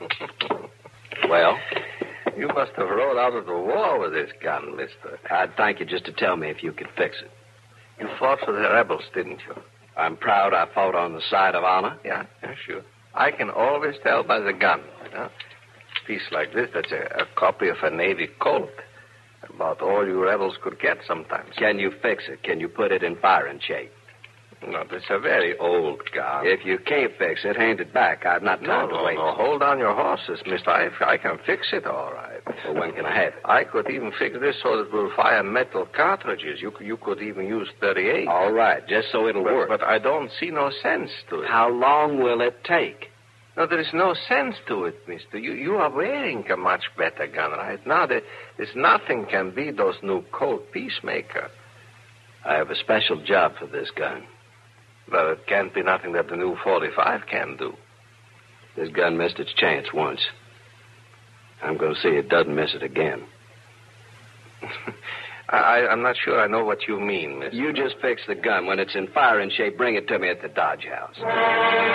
Well? You must have rode out of the war with this gun, mister. I'd thank you just to tell me if you could fix it. You fought for the rebels, didn't you? I'm proud I fought on the side of honor. Yeah, sure. I can always tell by the gun. A piece like this, that's a copy of a Navy Colt. About all you rebels could get sometimes. Can you fix it? Can you put it in firing shape? No, it's a very old gun. If you can't fix it, hand it back. I've not time to wait. No. Hold on your horses, mister. I can fix it all right. Well, when can I have it? I could even fix this so that it will fire metal cartridges. You could even use 38. All right, just so it'll work. But I don't see no sense to it. How long will it take? No, there is no sense to it, mister. You are wearing a much better gun right now. There's nothing can beat those new Colt Peacemaker. I have a special job for this gun. Well, it can't be nothing that the new 45 can do. This gun missed its chance once. I'm going to see it doesn't miss it again. I'm not sure I know what you mean, mister. You just fix the gun. When it's in firing shape, bring it to me at the Dodge House.